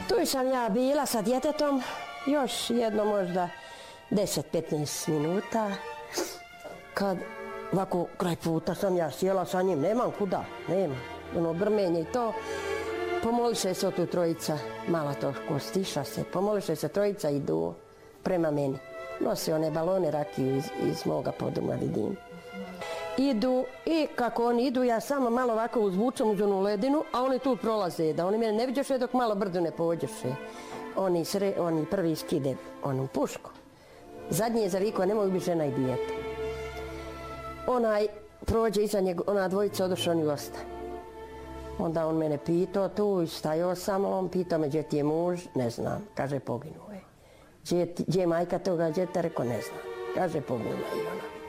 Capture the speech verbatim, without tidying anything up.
Tu sam ja bila sa djetetom još jedno možda deset do petnaest minuta. Kad ovako kraj puta sam ja sjela sa njim, nemam kuda, nema. Ono brmenje i to. Pomoliše se tu trojica, mala to stiša se, pomoliše se trojica idu prema meni. Nosi one balone rakiju iz, iz moga poduma, vidim. Idu i kako oni idu, ja samo malo ovako uzvučem uz onu ledinu, a oni tu prolaze, da oni mene ne viđeše dok malo brdo ne pođeše. Oni, sre, oni prvi skide onu pušku. Zadnji je zavikao, nemoj biti žena i dijete. Onaj prođe iza njega, ona dvojica odošla, oni ostane. Onda on mene pitao tu, stajao sam, on pitao me gdje ti je muž, ne znam, kaže poginuo je. Gdje je majka toga djeta, rekao ne znam, kaže poginula je ona.